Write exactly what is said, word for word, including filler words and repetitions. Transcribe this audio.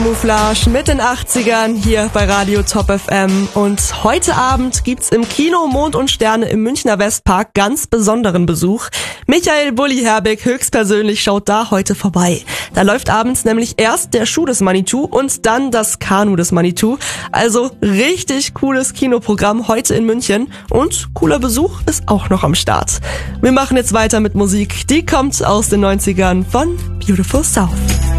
Camouflage mit den achtzigern hier bei Radio Top F M. Und heute Abend gibt's im Kino Mond und Sterne im Münchner Westpark ganz besonderen Besuch. Michael Bulli Herbig höchstpersönlich schaut da heute vorbei. Da läuft abends nämlich erst der Schuh des Manitou und dann das Kanu des Manitou. Also richtig cooles Kinoprogramm heute in München und cooler Besuch ist auch noch am Start. Wir machen jetzt weiter mit Musik, die kommt aus den neunzigern von Beautiful South.